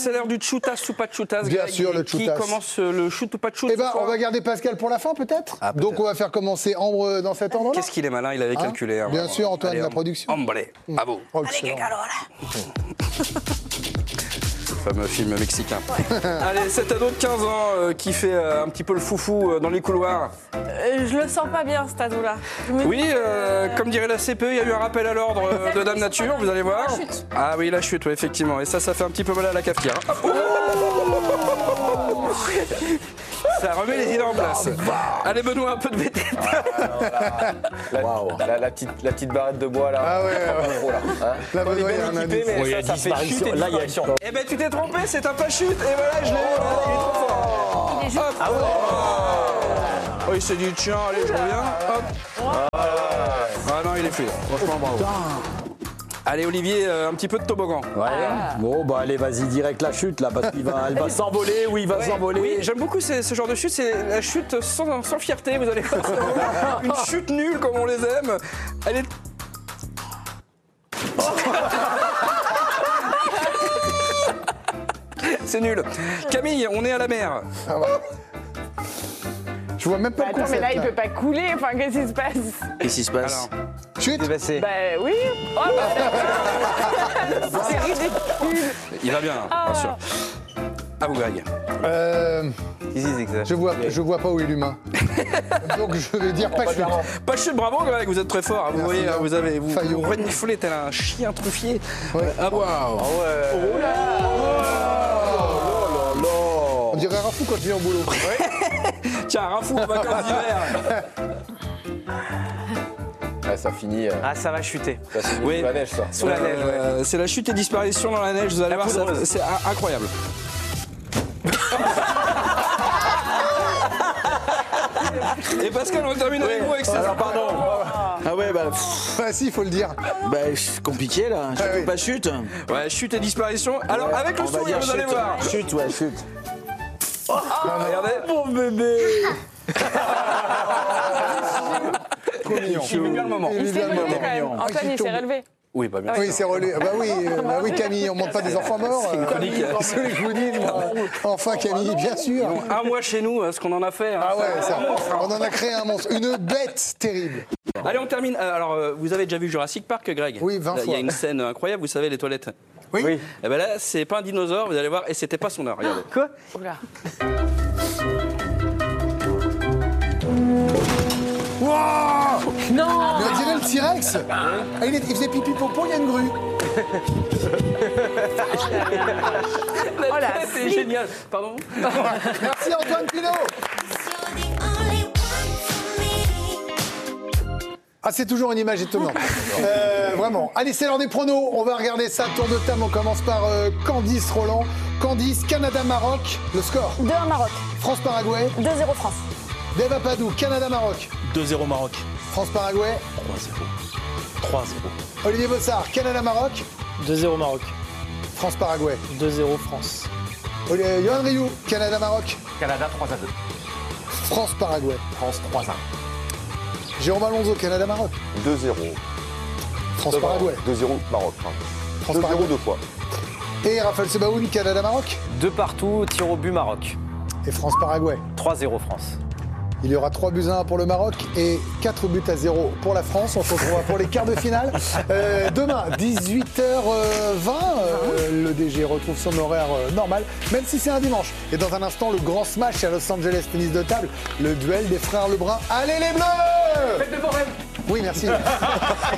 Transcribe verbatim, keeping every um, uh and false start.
c'est l'heure du choutas ou pas de choutas. Bien Greg, sûr, le Qui choutas. commence le shoot ou pas de shoot? Eh ben, on va garder Pascal pour la fin, peut-être. Ah, peut-être. Donc, on va faire commencer Ambre dans cet ordre-là. Qu'est-ce qu'il est malin, il avait Hein calculé. Hein, Bien vraiment. sûr, Antoine, Allez, la Am- production. Ambre, bravo. Oh, excellent. Le fameux film mexicain. Allez, cet ado de quinze ans euh, qui fait euh, un petit peu le foufou euh, dans les couloirs. Euh, je le sens pas bien, cet ado-là. Je me Oui, dis, euh, comme dirait la C P E, il y a eu un rappel à l'ordre euh, de Dame Nature, vous allez voir. La chute. Ah oui, la chute, ouais, effectivement. Et ça, ça fait un petit peu mal à la cafetière. Oh ça remet les idées en place. Allez, Benoît, un peu de V T T. La, la, la petite, la petite barrette de bois là. Ah ouais, Pas ouais. trop, là. Hein Là, On est Benoît, il y a bien un équipé, indice. mais Oui, il y a ça, ça fait disparition. chute et Là, il y a- disparition. Eh ben, tu t'es trompé, c'est un pas chute. Et voilà, je l'ai. Il est trop fort. il est juste- Hop. Oh, il s'est dit, tiens, allez, je reviens. Hop. Ah non, il est fluide. Franchement, bravo. Allez, Olivier, euh, un petit peu de toboggan. Ouais. Bon, bah allez, vas-y, direct la chute là, parce qu'il va, elle va s'envoler, oui, il va Ouais, s'envoler. Oui, j'aime beaucoup ce, ce genre de chute, c'est la chute sans, sans fierté, vous allez voir. Une chute nulle comme on les aime. Elle est... C'est nul. Camille, on est à la mer. Je vois même pas le Attends, mais concept. là, il là. peut pas couler. Enfin, qu'est-ce qui se passe? Qu'est-ce qui se passe? Alors, Chute. Dépassé. Bah oui. Oh, bah, c'est ridicule. il va bien, bien sûr. À vous, Greg. Euh, Qu'est-ce que c'est que ça? je vois, je vois pas où est l'humain. Donc, je vais dire pas chute. Pas de chute, bravo, Greg, vous êtes très fort. Vous Merci voyez, bien. vous avez vous, Fayot. vous reniflez tel un chien truffier. Ouais. Ah, waouh. On dirait Rafou quand il vient au boulot. Tiens, Rafou en vacances d'hiver. Ouais, ça finit. euh, Ah, ça va chuter. Ça finit Oui. sous la neige, ça. Sous la neige, ouais. C'est la chute et disparition dans la neige, vous allez voir, ça- c'est in- incroyable. Et Pascal, on termine avec vous avec César. pardon. Ah ouais, bah, pff, Ah si, il faut le dire. bah c'est compliqué là. Chute oui. ou pas chute? Ouais, chute et disparition. Alors, avec le On va sourire, dire vous allez chute. voir. Chute, ouais, chute. Regardez. Mon bébé. Trop mignon. Il vit bien le moment. Il Il vit s'est bien le relevé moment. quand même. Antoine, il s'est relevé. Oui, bah bien Oui, sûr. c'est relais. Ah bah oui, euh, bah oui, Camille, on monte pas des enfants morts. C'est une chronique. euh, C'est ce que je vous dis, moi. Enfin, Camille, bien sûr. Un mois chez nous, ce qu'on en a fait. hein. Ah ouais, ça, on en a créé un monstre, une bête terrible. Allez, on termine. Euh, Alors, euh, vous avez déjà vu Jurassic Park, Greg? Oui, vingt Là, Il y fois. a une scène incroyable, vous savez, les toilettes. Oui. Oui. Et ben là, c'est pas un dinosaure, vous allez voir, et c'était pas son heure. Regardez. Quoi? Oula. Wow, Non. mais on dirait le T-Rex. Ah, il, est- il faisait pipi popo, il y a une grue. Oh là, C'est génial. Pardon. Merci Antoine Pinault. Ah, c'est toujours une image étonnante. Euh, vraiment. Allez, c'est l'heure des pronos. On va regarder ça. Tour de table, on commence par euh, Candice Roland. Candice, Canada-Maroc. Le score. deux un Maroc. France-Paraguay. deux zéro France. Deva Padou, Canada-Maroc. deux zéro Maroc. France-Paraguay. trois zéro. trois zéro. Olivier Bossard, Canada-Maroc. deux zéro Maroc. France-Paraguay. deux zéro France. Oli- Johan Rioux, Canada-Maroc. Canada trois à deux. France-Paraguay. France trois à un. Jérôme Alonso, Canada-Maroc. deux zéro. France-Paraguay. deux zéro Maroc. pardon. France-Paraguay. deux zéro deux fois. Et Raphaël Sebaoun, Canada-Maroc. Deux partout, tir au but Maroc. Et France-Paraguay. trois zéro France. Il y aura trois buts à un pour le Maroc et quatre buts à zéro pour la France. On se retrouvera pour les quarts de finale. Euh, demain, dix-huit heures vingt, euh, le D G retrouve son horaire euh, normal, même si c'est un dimanche. Et dans un instant, le grand smash à Los Angeles tennis de table, le duel des frères Lebrun. Allez les Bleus! Faites le bordel! Oui, merci.